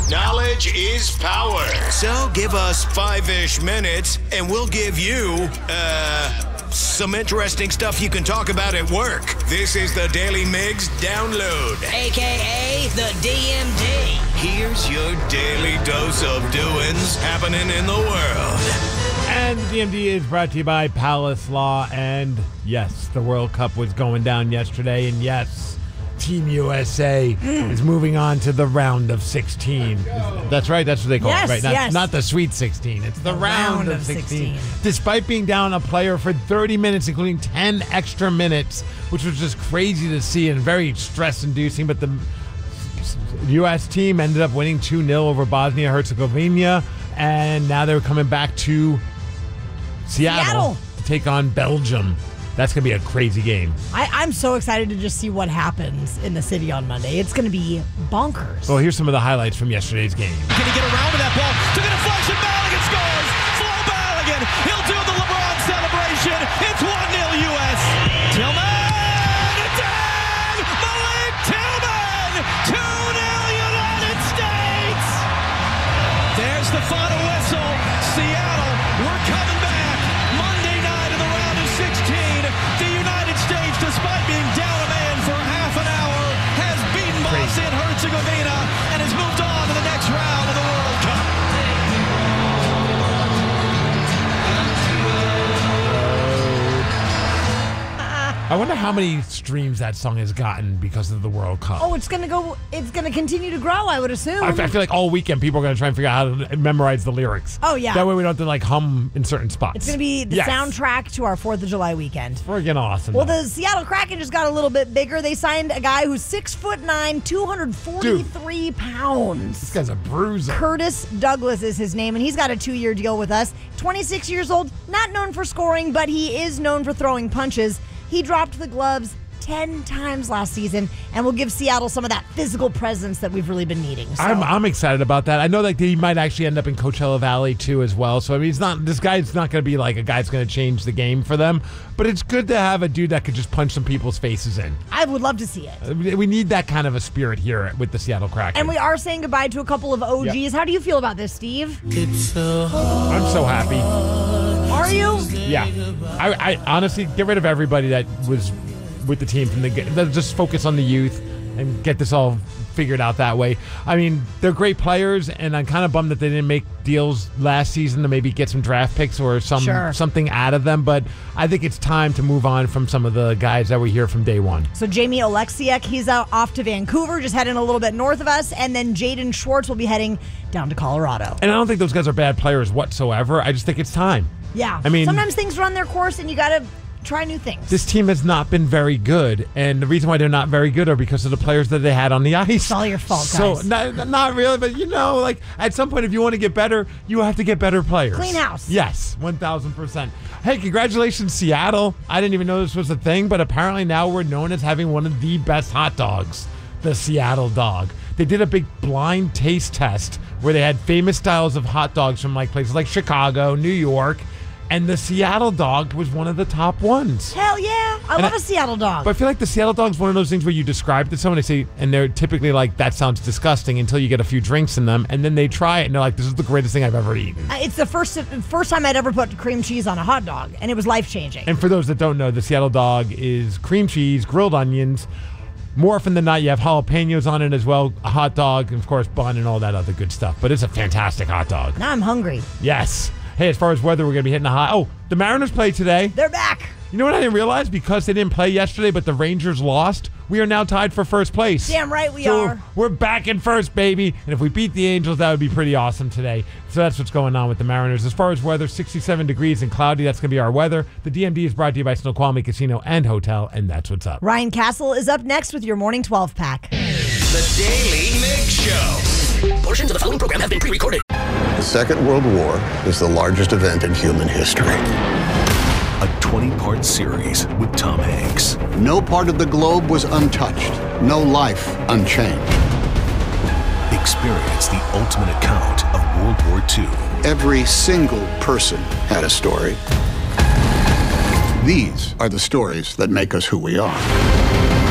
Knowledge is power. So give us 5-ish minutes and we'll give you, some interesting stuff you can talk about at work. This is the Daily Migs Download. AKA the DMD. Here's your daily dose of doings happening in the world. And the DMD is brought to you by Palace Law. And yes, the World Cup was going down yesterday. And yes, Team USA is moving on to the round of 16. That's right. That's what they call it, right? Not the Sweet 16. It's the round of 16. Despite being down a player for 30 minutes, including 10 extra minutes, which was just crazy to see and very stress-inducing. But the U.S. team ended up winning 2-0 over Bosnia-Herzegovina. And now they're coming back to Seattle to take on Belgium. That's going to be a crazy game. I'm so excited to just see what happens in the city on Monday. It's going to be bonkers. Well, here's some of the highlights from yesterday's game. Can he get around with that ball? Took a deflection. Balogun scores. Flo Balogun. He'll do the LeBron celebration. It's 1-0 U.S. Tillman. It's in. Malik Tillman. 2-0 United States. There's the final whistle. Seattle, we're coming back. Monday night in the round of 16. The United States, despite being down a man for half an hour, has beaten Bosnia-Herzegovina and has moved on to the next round of the World Cup. I wonder how many streams that song has gotten because of the World Cup. Oh, it's going to continue to grow, I would assume. I feel like all weekend people are going to try and figure out how to memorize the lyrics. Oh, yeah. That way we don't have to hum in certain spots. It's going to be the soundtrack to our 4th of July weekend. Friggin' awesome. Well, the Seattle Kraken just got a little bit bigger. They signed a guy who's 6'9", 243 pounds. This guy's a bruiser. Curtis Douglas is his name, and he's got a 2-year deal with us. 26 years old, not known for scoring, but he is known for throwing punches. He dropped the gloves 10 times last season and will give Seattle some of that physical presence that we've really been needing. So. I'm excited about that. I know that he might actually end up in Coachella Valley too as well. So I mean, this guy's not going to be like a guy that's going to change the game for them, but it's good to have a dude that could just punch some people's faces in. I would love to see it. We need that kind of a spirit here with the Seattle Kraken. And we are saying goodbye to a couple of OGs. Yep. How do you feel about this, Steve? I'm so happy. Are you? Yeah. I honestly, get rid of everybody that was with the team from the get. Just focus on the youth and get this all figured out that way. I mean, they're great players, and I'm kind of bummed that they didn't make deals last season to maybe get some draft picks or something out of them, but I think it's time to move on from some of the guys that were here from day one. So Jamie Oleksiak, he's off to Vancouver, just heading a little bit north of us, and then Jaden Schwartz will be heading down to Colorado. And I don't think those guys are bad players whatsoever. I just think it's time. Yeah. I mean, sometimes things run their course, and you got to try new things. This team has not been very good, and the reason why they're not very good are because of the players that they had on the ice. It's all your fault, guys. So, not really, but like at some point, if you want to get better, you have to get better players. Clean house. Yes, 1,000%. Hey, congratulations, Seattle. I didn't even know this was a thing, but apparently now we're known as having one of the best hot dogs, the Seattle dog. They did a big blind taste test where they had famous styles of hot dogs from like places like Chicago, New York, and the Seattle dog was one of the top ones. Hell yeah. I love a Seattle dog. But I feel like the Seattle dog is one of those things where you describe it to someone, and they're typically like, that sounds disgusting until you get a few drinks in them, and then they try it, and they're like, this is the greatest thing I've ever eaten. It's the first time I'd ever put cream cheese on a hot dog, and it was life-changing. And for those that don't know, the Seattle dog is cream cheese, grilled onions. More often than not, you have jalapenos on it as well, a hot dog, and of course, bun and all that other good stuff. But it's a fantastic hot dog. Now I'm hungry. Yes. Hey, as far as weather, we're going to be hitting the high. Oh, the Mariners played today. They're back. You know what I didn't realize? Because they didn't play yesterday, but the Rangers lost, we are now tied for first place. Damn right we are. We're back in first, baby. And if we beat the Angels, that would be pretty awesome today. So that's what's going on with the Mariners. As far as weather, 67 degrees and cloudy. That's going to be our weather. The DMD is brought to you by Snoqualmie Casino and Hotel, and that's what's up. Ryan Castle is up next with your morning 12-pack. The Daily Mix Show. Portions of the following program have been pre-recorded. The Second World War is the largest event in human history. A 20-part series with Tom Hanks. No part of the globe was untouched. No life unchanged. Experience the ultimate account of World War II. Every single person had a story. These are the stories that make us who we are.